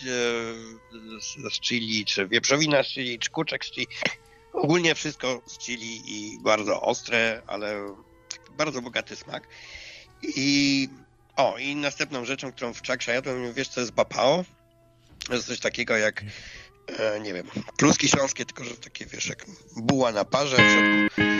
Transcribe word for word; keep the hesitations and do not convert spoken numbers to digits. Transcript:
z chili, czy wieprzowina z chili, czy kurczak z chili. Ogólnie wszystko z chili i bardzo ostre, ale bardzo bogaty smak. I o, i następną rzeczą, którą w Chaksha jadłem, wiesz co jest bapao? To jest coś takiego jak, e, nie wiem, kluski śląskie, tylko że takie, wiesz, jak buła na parze, w środku